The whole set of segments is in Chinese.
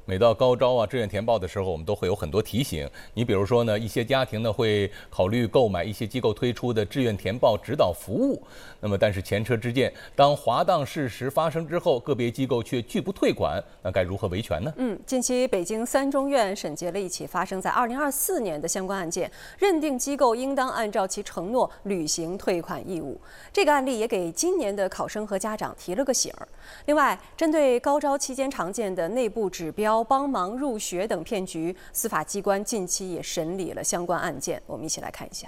每到高招啊、志愿填报的时候，我们都会有很多提醒。你比如说呢，一些家庭呢会考虑购买一些机构推出的志愿填报指导服务。那么，但是前车之鉴，当滑档事实发生之后，个别机构却拒不退款，那该如何维权呢？ 近期北京3中院审结了一起发生在2024年的相关案件，认定机构应当按照其承诺履行退款义务。这个案例也给今年的考生和家长提了个醒儿。另外，针对高招期间常见的内部指标、帮忙入学等骗局，司法机关近期也审理了相关案件。我们一起来看一下。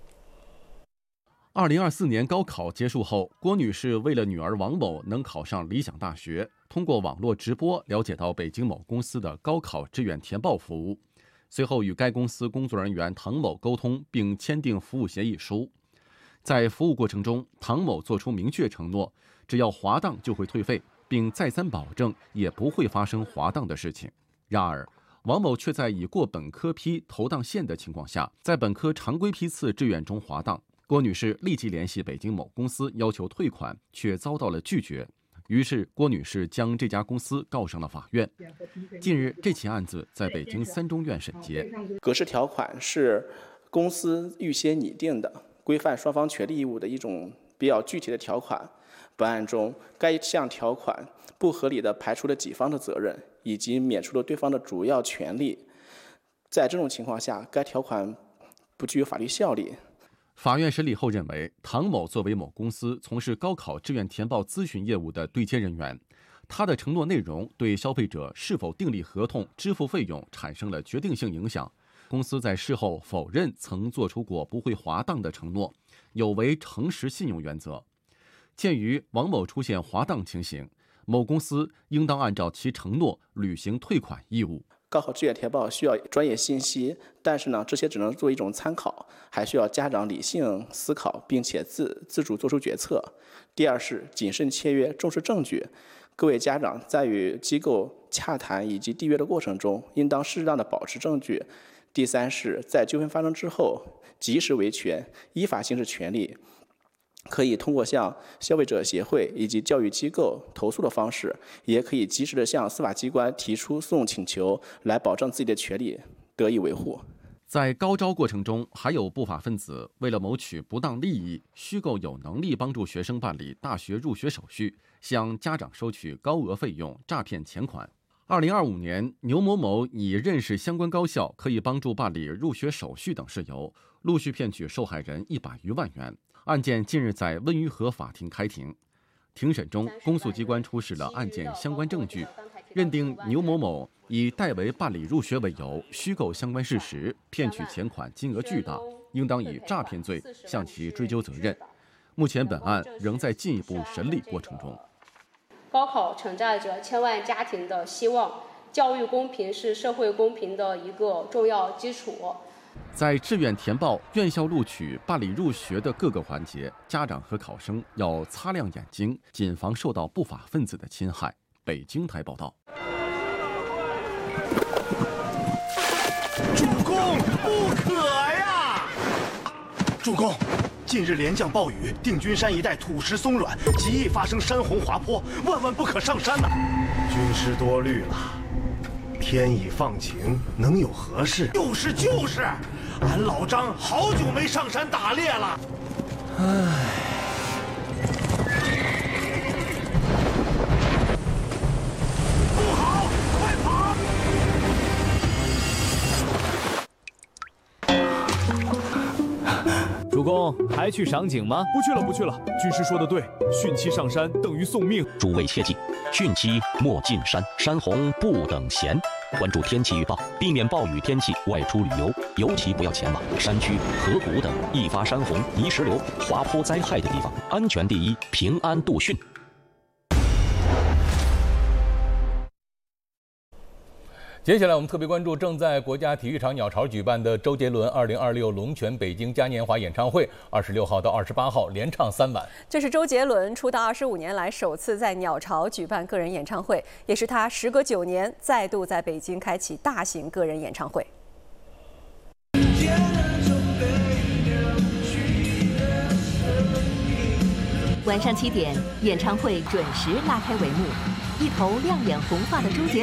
2024年高考结束后，郭女士为了女儿王某能考上理想大学，通过网络直播了解到北京某公司的高考志愿填报服务，随后与该公司工作人员唐某沟通，并签订服务协议书。在服务过程中，唐某作出明确承诺，只要滑档就会退费，并再三保证也不会发生滑档的事情。然而，王某却在已过本科批投档线的情况下，在本科常规批次志愿中滑档。郭女士立即联系北京某公司要求退款，却遭到了拒绝。于是，郭女士将这家公司告上了法院。近日，这起案子在北京3中院审结。 格式条款是公司预先拟定的，规范双方权利义务的一种比较具体的条款。本案中，该项条款不合理地排除了己方的责任，以及免除了对方的主要权利。在这种情况下，该条款不具有法律效力。 法院审理后认为，唐某作为某公司从事高考志愿填报咨询业务的对接人员，他的承诺内容对消费者是否订立合同、支付费用产生了决定性影响。公司在事后否认曾做出过不会滑档的承诺，有违诚实信用原则。鉴于王某出现滑档情形，某公司应当按照其承诺履行退款义务。 高考志愿填报需要专业信息，但是呢，这些只能做一种参考，还需要家长理性思考，并且自主做出决策。第二是谨慎签约，重视证据。各位家长在与机构洽谈以及缔约的过程中，应当适当的保持证据。第三是在纠纷发生之后，及时维权，依法行使权利。可以通过向消费者协会以及教育机构投诉的方式，也可以及时的向司法机关提出诉讼请求，来保证自己的权利得以维护。 在高招过程中，还有不法分子为了谋取不当利益，虚构有能力帮助学生办理大学入学手续，向家长收取高额费用，诈骗钱款。2025年，牛某某以认识相关高校可以帮助办理入学手续等事由，陆续骗取受害人100余万元。案件近日在温榆河法庭开庭，庭审中，公诉机关出示了案件相关证据，认定牛某某以代为办理入学为由，虚构相关事实，骗取钱款金额巨大，应当以诈骗罪向其追究责任。目前本案仍在进一步审理过程中。 高考承载着千万家庭的希望，教育公平是社会公平的一个重要基础。 在志愿填报、院校录取、办理入学的各个环节，家长和考生要擦亮眼睛，谨防受到不法分子的侵害。北京台报道。 主公，不可呀！主公，近日连降暴雨，定军山一带土石松软，极易发生山洪滑坡，万万不可上山呐！军师多虑了。天已放晴，能有何事？就是，俺老张好久没上山打猎了。唉。不好，快跑！ 主公，还去赏景吗？ 不去了。军师说的对，汛期上山等于送命。 诸位切记，汛期莫进山，山洪不等闲。关注天气预报，避免暴雨天气外出旅游，尤其不要前往山区、河谷等易发山洪、泥石流、滑坡灾害的地方。安全第一，平安度汛。 接下来我们特别关注正在国家体育场鸟巢举办的周杰伦2026龙泉北京嘉年华演唱会，26号到28号连唱3晚。 这是周杰伦出道25年来首次在鸟巢举办个人演唱会，也是他时隔9年再度在北京开启大型个人演唱会。 晚上7点，演唱会准时拉开帷幕，一头亮眼红发的周杰伦。